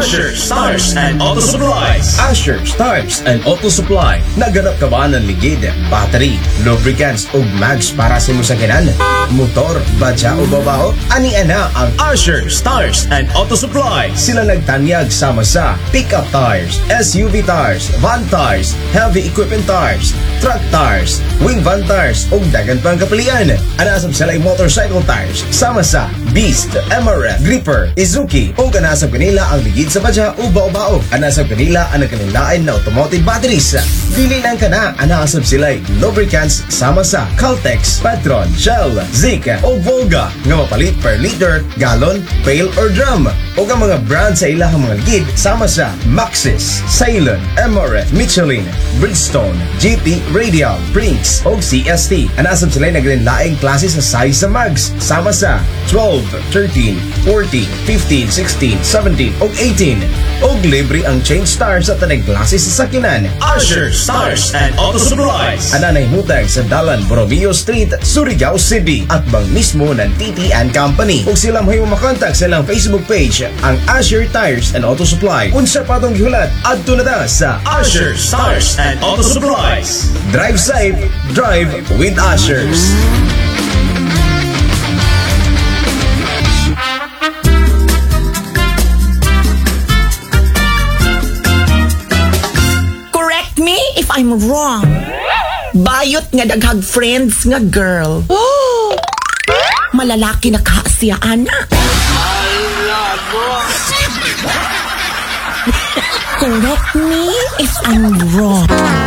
Asher Stars and Auto Supplies. Asher Stars and Auto Supply. Naganap ka ba ng ligid, battery, lubricants o mags para sa imong sakyanan? Motor, badya o babaho? Ani-ana ang Asher Stars and Auto Supplies. sila nagtanyag sama sa pickup tires, SUV tires, van tires, heavy equipment tires, truck tires, wing van tires o dagan pang kapilian. Anasab sila yung motorcycle tires sama sa Beast, MRF, Gripper, Izuki o kanasab kanila ang ligid sa badya o bao-bao. Anasab kanila ang nagkanilain na automotive batteries. Dili lang ka na, anasab sila lubricants sama sa Caltex, Petron, Shell, Zika o Volga nga mapalit per liter, gallon, pail or drum. O ang mga brand sa ilahang mga ligid sama sa Maxxis, Ceylon, MRF, Michelin, Bridgestone, GT, Radial, Brinks o CST. Anasab sila nagkanilaing klase sa size sa mags sama sa 12, 13, 14, 15, 16, 17 o 18. O libre ang change stars sa tanang klase sa sakyanan. Asher Stars and Auto Supplies. Ananay hutag sa Dalan Borromeo Street, Surigao City at bang mismo ng TT&. Company. Kung sila may makontak sa ilang Facebook page, ang Asher Tires and Auto Supply. Unsa pa itong gihulat, adto na ta sa Asher Stars and Auto Supplies. Drive safe, drive with Ashers. Correct me if I'm wrong. Bayot nga daghag friends nga girl. Malalaki na ka siya, anak. Correct me if I'm wrong.